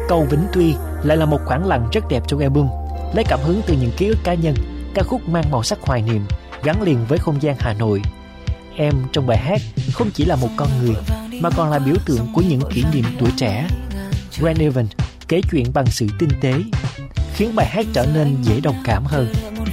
Cầu Vĩnh Tuy lại là một khoảng lặng rất đẹp trong album, lấy cảm hứng từ những ký ức cá nhân. Ca khúc mang màu sắc hoài niệm, gắn liền với không gian Hà Nội. Em trong bài hát không chỉ là một con người, mà còn là biểu tượng của những kỷ niệm tuổi trẻ. Grant Evan kể chuyện bằng sự tinh tế, khiến bài hát trở nên dễ đồng cảm hơn.